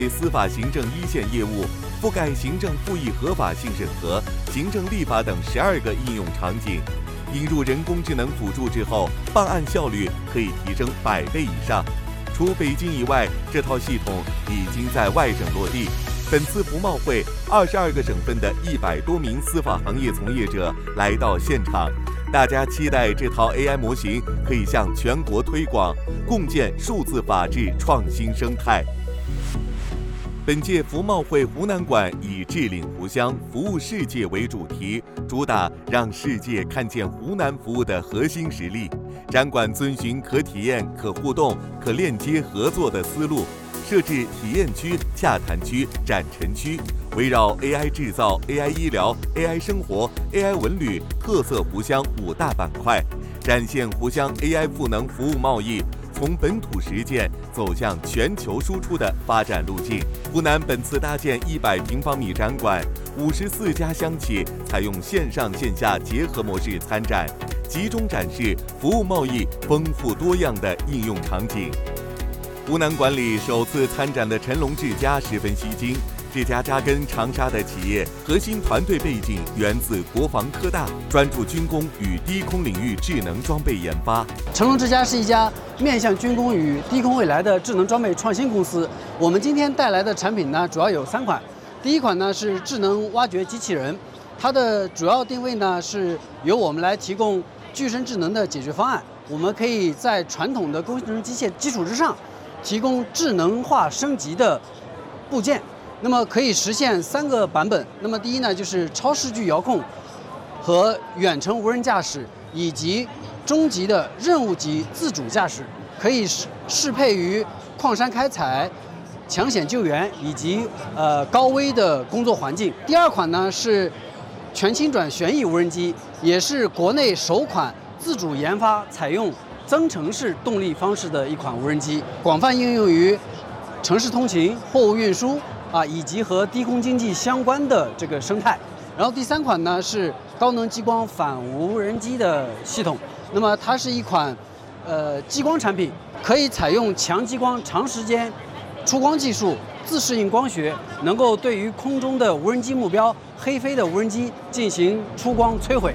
司法行政一线业务，覆盖行政复议合法性审核、行政立法等12个应用场景。引入人工智能辅助之后，办案效率可以提升100倍以上。除北京以外，这套系统已经在外省落地。本次服贸会，22个省份的100多名司法行业从业者来到现场，大家期待这套 AI 模型可以向全国推广，共建数字法治创新生态。本届服贸会湖南馆以治领湖湘、服务世界为主题，主打让世界看见湖南服务的核心实力。展馆遵循可体验、可互动、可链接合作的思路，设置体验区、洽谈区、展陈区，围绕 AI 制造、AI 医疗、AI 生活、AI 文旅、特色湖湘5大板块，展现湖湘 AI 赋能服务贸易从本土实践走向全球输出的发展路径。湖南本次搭建100平方米展馆，54家乡企采用线上线下结合模式参展，集中展示服务贸易丰富多样的应用场景。湖南馆里首次参展的陈龙智家十分吸睛。这家扎根长沙的企业，核心团队背景源自国防科大，专注军工与低空领域智能装备研发。 成龙之家是一家面向军工与低空未来的智能装备创新公司。我们今天带来的产品呢，主要有3款。第一款呢是智能挖掘机器人，它的主要定位呢是由我们来提供具身智能的解决方案。我们可以在传统的工程机械基础之上，提供智能化升级的部件。那么可以实现3个版本。那么第一呢，就是超视距遥控和远程无人驾驶，以及中级的任务级自主驾驶，可以适配于矿山开采、抢险救援以及高危的工作环境。第2款呢是全轻转旋翼无人机，也是国内首款自主研发采用增程式动力方式的一款无人机，广泛应用于城市通勤、货物运输以及和低空经济相关的这个生态。然后第3款呢是高能激光反无人机的系统，那么它是一款激光产品，可以采用强激光、长时间出光技术，自适应光学，能够对于空中的无人机目标、黑飞的无人机进行出光摧毁。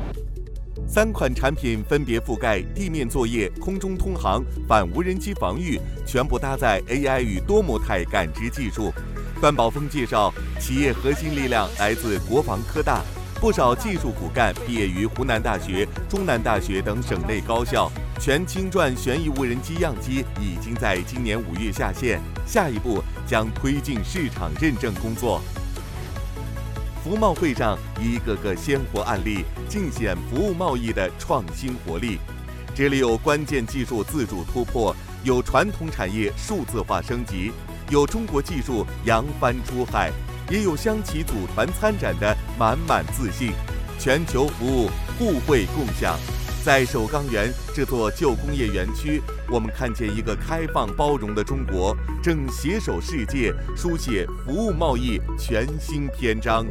3款产品分别覆盖地面作业、空中通航、反无人机防御，全部搭载 AI 与多模态感知技术。段宝峰介绍，企业核心力量来自国防科大，不少技术骨干毕业于湖南大学、中南大学等省内高校。全轻转旋翼无人机样机已经在今年5月下线，下一步将推进市场认证工作。服贸会上，一个个鲜活案例尽显服务贸易的创新活力。这里有关键技术自主突破，有传统产业数字化升级，有中国技术扬帆出海，也有乡企组团参展的满满自信。全球服务，互惠共享。在首钢园这座旧工业园区，我们看见一个开放包容的中国正携手世界，书写服务贸易全新篇章。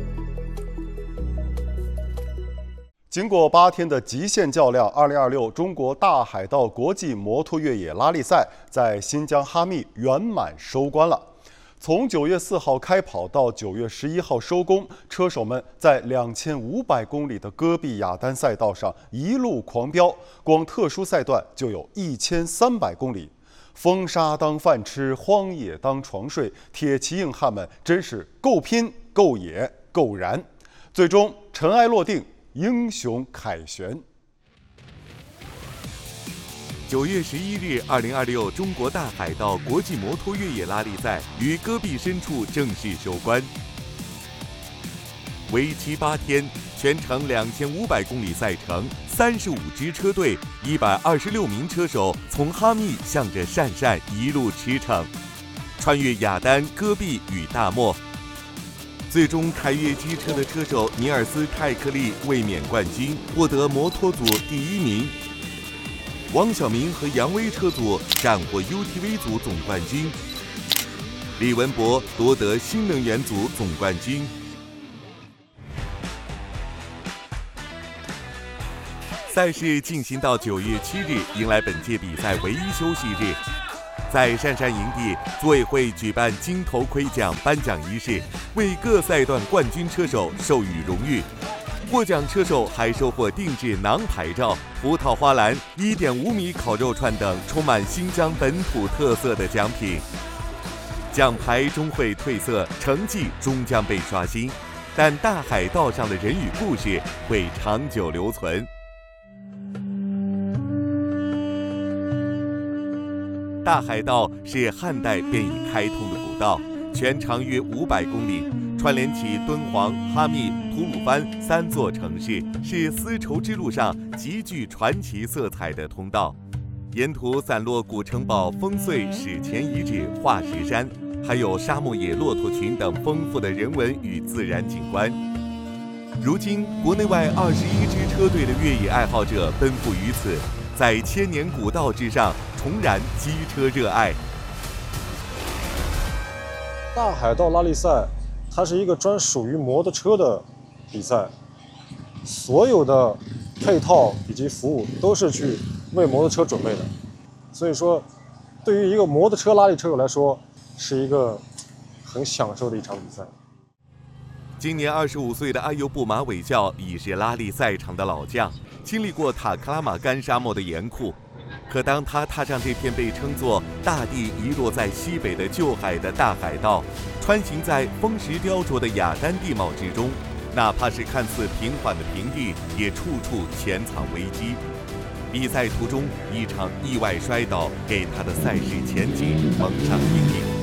经过8天的极限较量，2026中国大海盗国际摩托越野拉力赛在新疆哈密圆满收官了。从9月4号开跑到9月11号收工，车手们在2500公里的戈壁雅丹赛道上一路狂飙，光特殊赛段就有1300公里。风沙当饭吃，荒野当床睡，铁骑硬汉们真是够拼、够野、够燃。最终尘埃落定，英雄凯旋。 9月11日，2026中国大海盗国际摩托越野拉力赛于戈壁深处正式收官。为期8天，全程2500公里赛程，35支车队，126名车手从哈密向着鄯善一路驰骋，穿越雅丹、戈壁与大漠。最终凯越机车的车手尼尔斯·泰克利卫冕冠军，获得摩托组第1名。王晓明和杨威车组斩获 UTV 组总冠军，李文博夺得新能源组总冠军。赛事进行到9月7日，迎来本届比赛唯一休息日。 在杉杉营地，组委会举办金头盔奖颁奖仪式，为各赛段冠军车手授予荣誉。获奖车手还收获定制囊牌照、葡萄花篮、1.5米烤肉串等充满新疆本土特色的奖品。奖牌终会褪色，成绩终将被刷新，但大海道上的人与故事会长久留存。大海道是汉代便已开通的古道，全长约500公里，串联起敦煌、哈密、吐鲁番3座城市，是丝绸之路上极具传奇色彩的通道。沿途散落古城堡、烽燧史前遗址、化石山，还有沙漠野骆驼群等丰富的人文与自然景观。如今，国内外21支车队的越野爱好者奔赴于此，在千年古道之上重燃机车热爱。 大海道拉力赛，它是一个专属于摩托车的比赛，所有的配套以及服务都是去为摩托车准备的，所以说，对于一个摩托车拉力车手来说，是一个很享受的一场比赛。 今年25岁的阿尤布马韦教已是拉力赛场的老将，经历过塔克拉玛干沙漠的严酷。可当他踏上这片被称作大地遗落在西北的旧海的大海道，穿行在风蚀雕琢的雅丹地貌之中，哪怕是看似平缓的平地，也处处潜藏危机。比赛途中，一场意外摔倒给他的赛事前景蒙上阴影。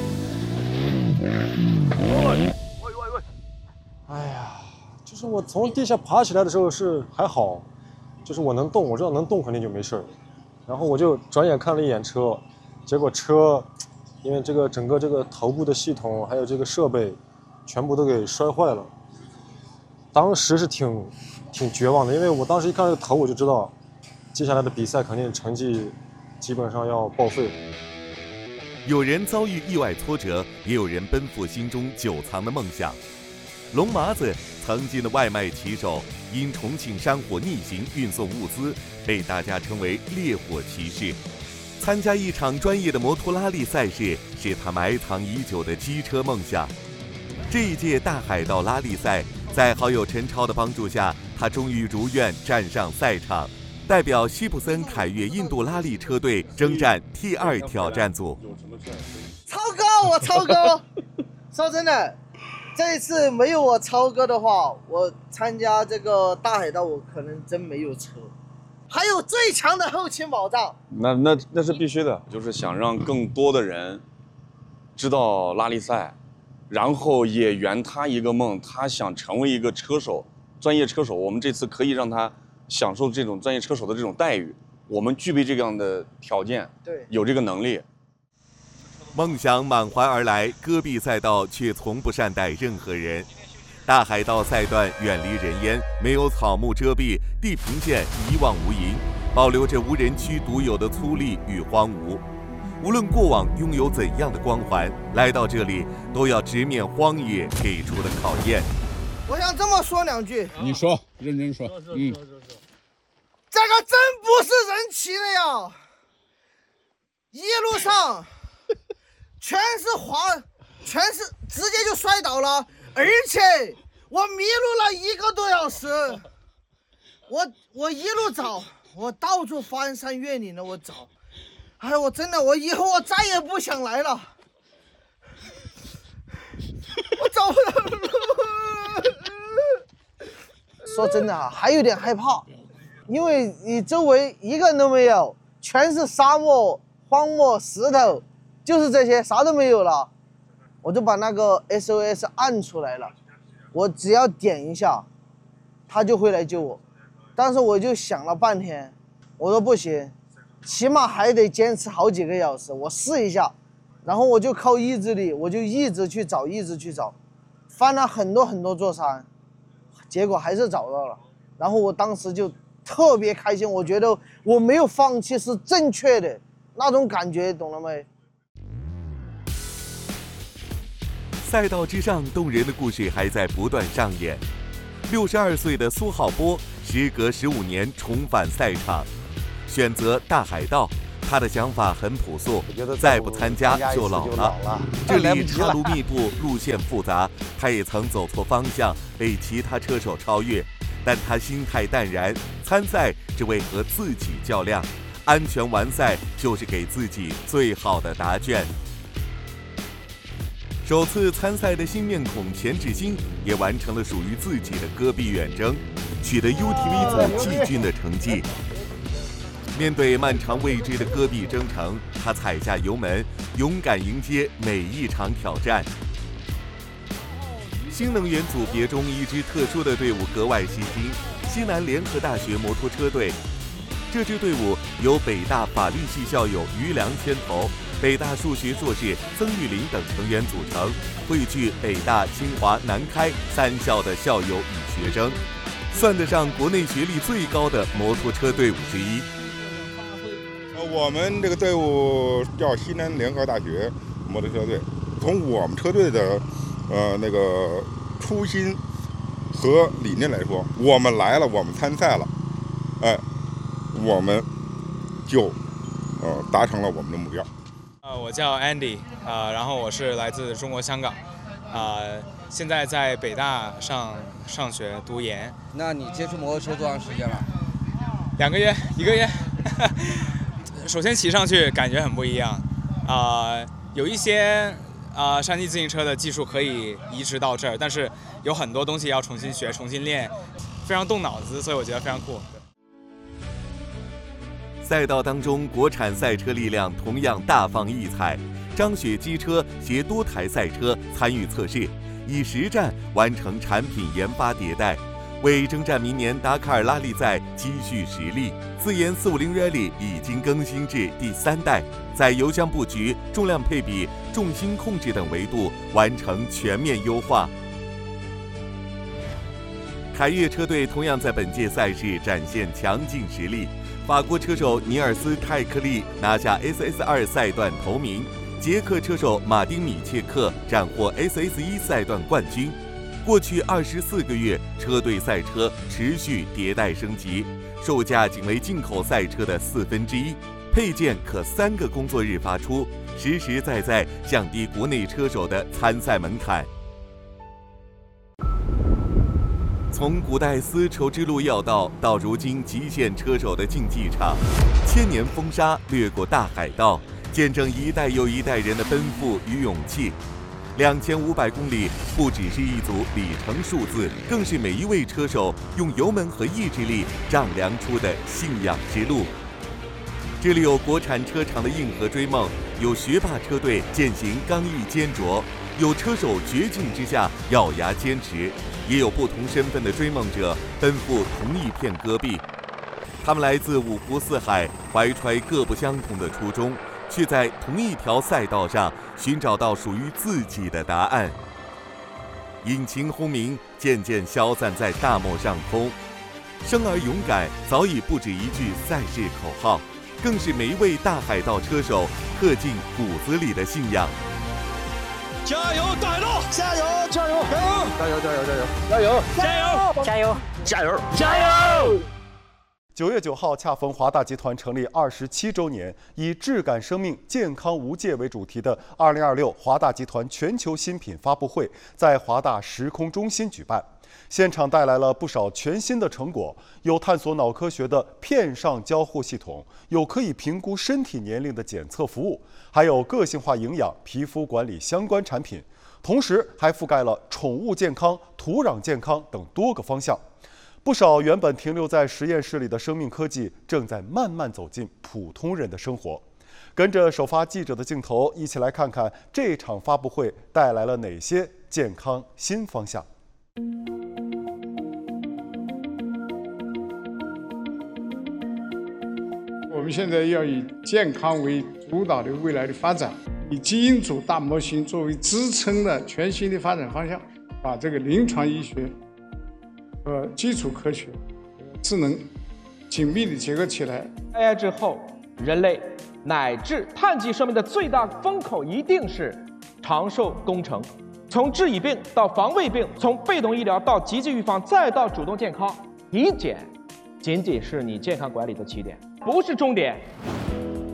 哎呀，就是我从地下爬起来的时候是还好，就是我能动，我知道能动肯定就没事儿。然后我就转眼看了一眼车，结果车因为这个整个这个头部的系统还有这个设备全部都给摔坏了。当时是挺绝望的，因为我当时一看这个头我就知道接下来的比赛肯定成绩基本上要报废。 有人遭遇意外挫折，也有人奔赴心中久藏的梦想。龙麻子曾经的外卖骑手，因重庆山火逆行运送物资，被大家称为烈火骑士。参加一场专业的摩托拉力赛事，是他埋藏已久的机车梦想。这一届大海道拉力赛，在好友陈超的帮助下，他终于如愿站上赛场，代表西普森凯越印度拉力车队征战 T2 挑战组。 超哥，我超哥，说真的，这一次没有我超哥的话，我参加这个大海道，我可能真没有车。还有最强的后勤保障， 那是必须的，就是想让更多的人知道拉力赛，然后也圆他一个梦，他想成为一个车手，专业车手。我们这次可以让他享受这种专业车手的这种待遇，我们具备这样的条件， 对， 有这个能力。 梦想满怀而来，戈壁赛道却从不善待任何人。大海道赛段远离人烟，没有草木遮蔽，地平线一望无垠，保留着无人区独有的粗粝与荒芜。无论过往拥有怎样的光环，来到这里都要直面荒野给出的考验。 我想这么说两句。 你说，认真说。 这个真不是人骑的呀！一路上全是直接就摔倒了，而且我迷路了1个多小时。我一路找，我到处翻山越岭的我找。哎，我以后我再也不想来了。我找不到路。说真的啊，还有点害怕，因为你周围一个人都没有，全是沙漠、荒漠、石头，就是这些，啥都没有了。我就把那个 SOS 按出来了，我只要点一下，他就会来救我。但是我就想了半天，我说不行，起码还得坚持好几个小时，我试一下。然后我就靠意志力，我就一直去找，翻了很多座山，结果还是找到了。然后我当时就特别开心，我觉得我没有放弃是正确的，那种感觉懂了没？ 赛道之上动人的故事还在不断上演。62岁的苏浩波时隔15年重返赛场，选择大海道， 他的想法很朴素，再不参加就老了。这里岔路密布，路线复杂，他也曾走错方向，被其他车手超越，但他心态淡然，参赛只为和自己较量，安全完赛就是给自己最好的答卷。首次参赛的新面孔钱志新也完成了属于自己的戈壁远征，取得 UTV 组季军的成绩。面对漫长未知的戈壁征程，他踩下油门，勇敢迎接每一场挑战。新能源组别中一支特殊的队伍格外吸睛——西南联合大学摩托车队。这支队伍由北大法律系校友于良牵头，北大数学硕士曾玉林等成员组成，汇聚北大、清华、南开3校的校友与学生，算得上国内学历最高的摩托车队伍之一。 我们这个队伍叫西南联合大学摩托车队。从我们车队的那个初心和理念来说，我们来了，我们参赛了，我们就达成了我们的目标。 我叫 Andy，然后我是来自中国香港，现在在北大上学读研。 那你接触摩托车多长时间了 ？2个月，1个月。首先骑上去感觉很不一样，有一些山地自行车的技术可以移植到这儿，但是有很多东西要重新学、重新练，非常动脑子，所以我觉得非常酷。 赛道当中，国产赛车力量同样大放异彩。张雪机车携多台赛车参与测试，以实战完成产品研发迭代，为征战明年达喀尔拉力赛积蓄实力。自研450 Rally 已经更新至第3代，在油箱布局、重量配比、重心控制等维度完成全面优化。凯越车队同样在本届赛事展现强劲实力。法国车手尼尔斯·泰克利拿下 SS2 赛段头名，捷克车手马丁·米切克斩获 SS1 赛段冠军。过去24个月，车队赛车持续迭代升级，售价仅为进口赛车的1/4，配件可3个工作日发出，实实在在降低国内车手的参赛门槛。从古代丝绸之路要道到如今极限车手的竞技场，1000年风沙掠过大海道，见证一代又一代人的奔赴与勇气。2500公里不只是一组里程数字，更是每一位车手用油门和意志力丈量出的信仰之路。这里有国产车厂的硬核追梦，有学霸车队践行刚毅坚卓，有车手绝境之下咬牙坚持，也有不同身份的追梦者奔赴同一片戈壁。他们来自五湖四海，怀揣各不相同的初衷，却在同一条赛道上寻找到属于自己的答案。引擎轰鸣渐渐消散在大漠上空，生而勇敢早已不止一句赛事口号，更是每一位大海道车手刻进骨子里的信仰。 加油，大海道！ 加油，加油， 加油！ 加油，加油， 加油！ 加油， 加油！加油！ 加油 ！9月9号，恰逢华大集团成立27周年，以质感生命、健康无界为主题的2026华大集团全球新品发布会在华大时空中心举办。现场带来了不少全新的成果，有探索脑科学的片上交互系统，有可以评估身体年龄的检测服务，还有个性化营养、皮肤管理相关产品，同时还覆盖了宠物健康、土壤健康等多个方向。不少原本停留在实验室里的生命科技，正在慢慢走进普通人的生活。跟着首发记者的镜头，一起来看看这场发布会带来了哪些健康新方向。 我们现在要以健康为主导的未来的发展，以基因组大模型作为支撑的全新的发展方向，把这个临床医学和基础科学、智能紧密地结合起来。 AI 之后，人类乃至碳基生命的最大风口一定是长寿工程。从治已病到防未病，从被动医疗到积极预防，再到主动健康，体检仅仅是你健康管理的起点，不是终点。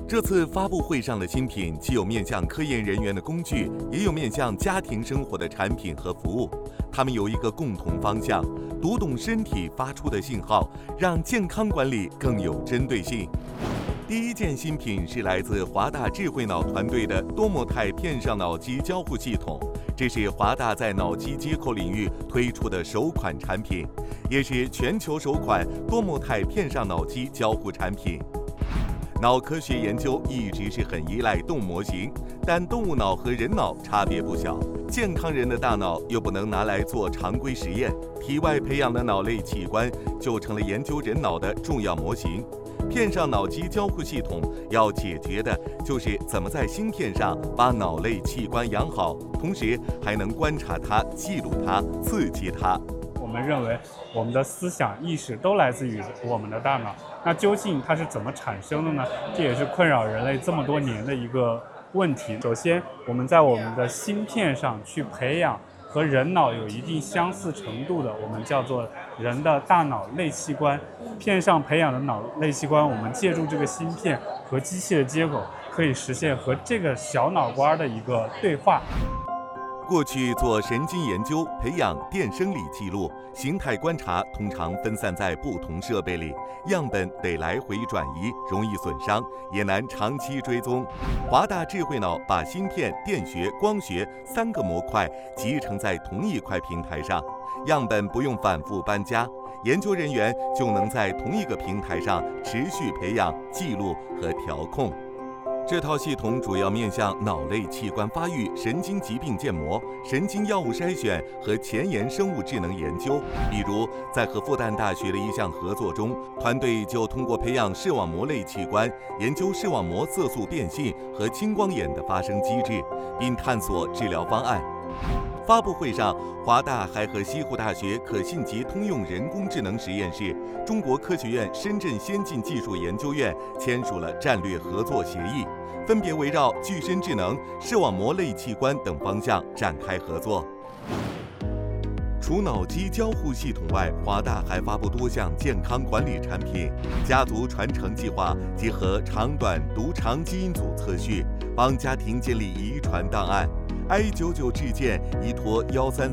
这次发布会上的新品既有面向科研人员的工具，也有面向家庭生活的产品和服务。它们有一个共同方向：读懂身体发出的信号，让健康管理更有针对性。第一件新品是来自华大智慧脑团队的多模态片上脑机交互系统，这是华大在脑机接口领域推出的首款产品，也是全球首款多模态片上脑机交互产品。脑科学研究一直是很依赖动模型，但动物脑和人脑差别不小。健康人的大脑又不能拿来做常规实验，体外培养的脑类器官就成了研究人脑的重要模型。片上脑机交互系统要解决的就是怎么在芯片上把脑类器官养好，同时还能观察它、记录它、刺激它。 我们认为我们的思想意识都来自于我们的大脑，那究竟它是怎么产生的呢？这也是困扰人类这么多年的一个问题。首先，我们在我们的芯片上去培养和人脑有一定相似程度的，我们叫做人的大脑类器官。片上培养的脑类器官，我们借助这个芯片和机器的接口，可以实现和这个小脑瓜的一个对话。 过去做神经研究，培养电生理记录、形态观察，通常分散在不同设备里，样本得来回转移，容易损伤，也难长期追踪。华大智慧脑把芯片、电学、光学3个模块集成在同一块平台上，样本不用反复搬家，研究人员就能在同一个平台上持续培养、记录和调控。这套系统主要面向脑类器官发育、神经疾病建模、神经药物筛选和前沿生物智能研究。比如，在和复旦大学的一项合作中，团队就通过培养视网膜类器官，研究视网膜色素变性和青光眼的发生机制，并探索治疗方案。发布会上，华大还和西湖大学可信级通用人工智能实验室、中国科学院深圳先进技术研究院签署了战略合作协议，分别围绕具身智能、视网膜类器官等方向展开合作。除脑机交互系统外，华大还发布多项健康管理产品。家族传承计划结合长短读长基因组测序，帮家庭建立遗传档案。i99智健依托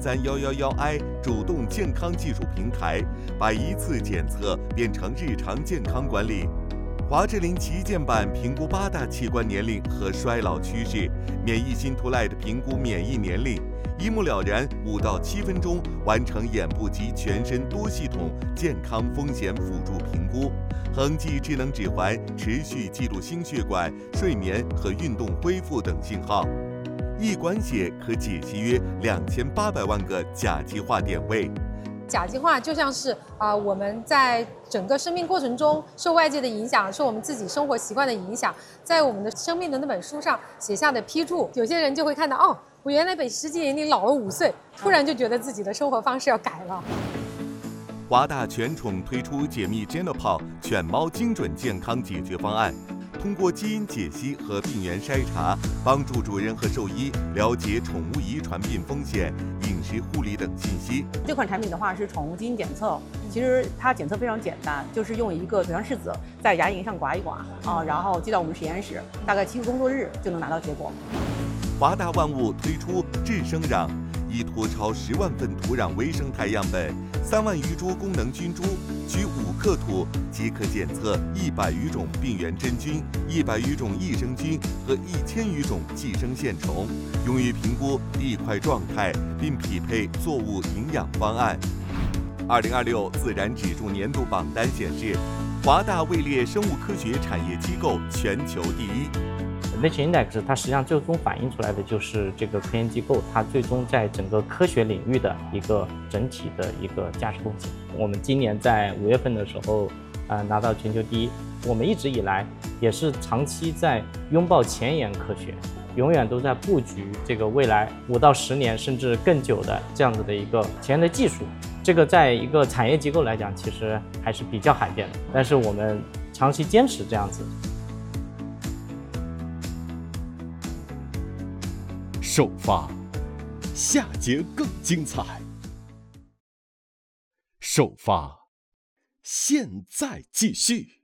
133111i 主动健康技术平台，把一次检测变成日常健康管理。华智灵旗舰版评估8大器官年龄和衰老趋势，免疫星图 Lite 评估免疫年龄，一目了然，5到7分钟完成眼部及全身多系统健康风险辅助评估。恒记智能指环持续记录心血管、睡眠和运动恢复等信号。一管血可解析约2800万个甲基化点位。 甲基化就像是我们在整个生命过程中受外界的影响，受我们自己生活习惯的影响，在我们的生命的那本书上写下的批注。有些人就会看到，哦，我原来比实际年龄老了5岁，突然就觉得自己的生活方式要改了。 华大犬宠推出解密 Genopal 犬猫精准健康解决方案。通过基因解析和病原筛查，帮助主人和兽医了解宠物遗传病风险、饮食护理等信息。 这款产品的话是宠物基因检测，其实它检测非常简单，就是用一个腿上拭子在牙龈上刮一刮然后寄到我们实验室，大概7个工作日就能拿到结果。 华大万物推出智生壤，依托超10万份土壤微生态样本、3万余株功能菌株，取5克土即可检测100余种病原真菌、100余种益生菌和1000余种寄生线虫，用于评估地块状态，并匹配作物营养方案。2026自然指数年度榜单显示，华大位列生物科学产业机构全球第一。 Nature Index 它实际上最终反映出来的就是这个科研机构它最终在整个科学领域的一个整体的一个价值贡献。我们今年在5月份的时候，拿到全球第一。我们一直以来也是长期在拥抱前沿科学，永远都在布局这个未来5到10年甚至更久的这样子的一个前沿的技术。这个在一个产业机构来讲，其实还是比较罕见的，但是我们长期坚持这样子。 首发，下节更精彩。首发，现在继续。